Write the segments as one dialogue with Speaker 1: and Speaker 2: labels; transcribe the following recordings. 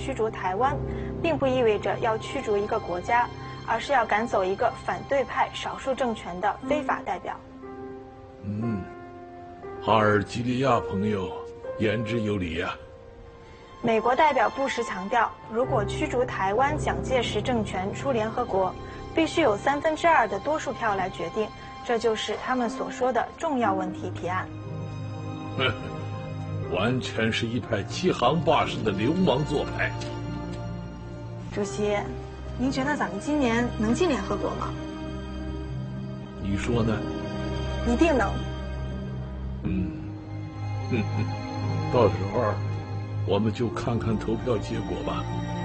Speaker 1: 驱逐台湾，并不意味着要驱逐一个国家，而是要赶走一个反对派少数政权的非法代表。
Speaker 2: 哈尔及利亚朋友言之有理呀。
Speaker 1: 美国代表布什强调，如果驱逐台湾蒋介石政权出联合国，必须有2/3的多数票来决定，这就是他们所说的重要问题提案。
Speaker 2: 完全是一派欺行霸市的流氓做派。
Speaker 1: 主席，您觉得咱们今年能进联合国吗？
Speaker 2: 你说呢？
Speaker 1: 一定能。
Speaker 2: 到时候我们就看看投票结果吧。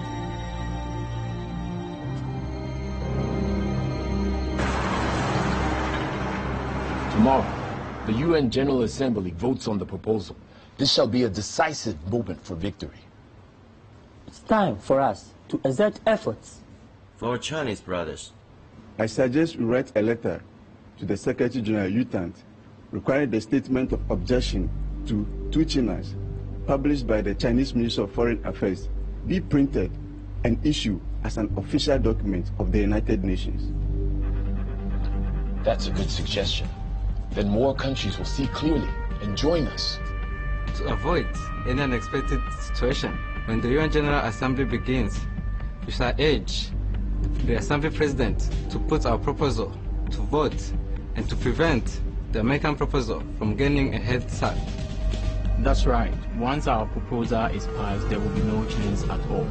Speaker 3: Tomorrow, the UN General Assembly votes on the proposal. This shall be a decisive moment for victory.
Speaker 4: It's time for us to exert efforts.
Speaker 5: For our Chinese brothers.
Speaker 6: I suggest we write a letter to the Secretary General Yutant requiring the statement of objection to 2 Chinas, published by the Chinese Ministry of Foreign Affairs, be printed and issued as an official document of the United Nations.
Speaker 3: That's a good suggestion. Then more countries will see clearly and join us.
Speaker 7: To avoid any unexpected situation, when the UN General Assembly begins, we shall urge the Assembly President to put our proposal to vote and to prevent the American proposal from gaining a head start.
Speaker 8: That's right. Once our proposal is passed, there will be no change at all.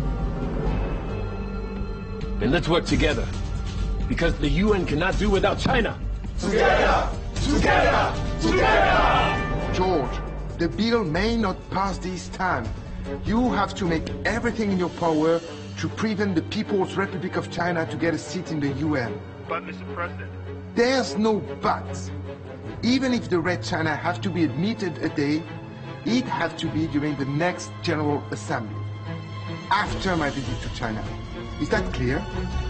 Speaker 3: Then let's work together, because the UN cannot do without China.
Speaker 9: Together! Together! Together!
Speaker 10: George, the bill may not pass this time. You have to make everything in your power to prevent the People's Republic of China to get a seat in the UN.
Speaker 9: But, Mr. President...
Speaker 10: There's no but. Even if the Red China have to be admitted a day, it have to be during the next General Assembly, after my visit to China. Is that clear?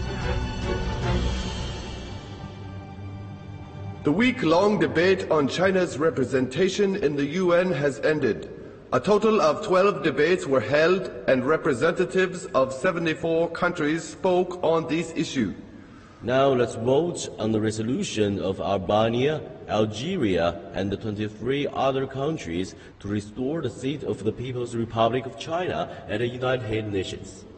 Speaker 11: The week-long debate on China's representation in the UN has ended. A total of 12 debates were held, and representatives of 74 countries spoke on this issue.
Speaker 5: Now let's vote on the resolution of Albania, Algeria, and the 23 other countries to restore the seat of the People's Republic of China at the United Nations.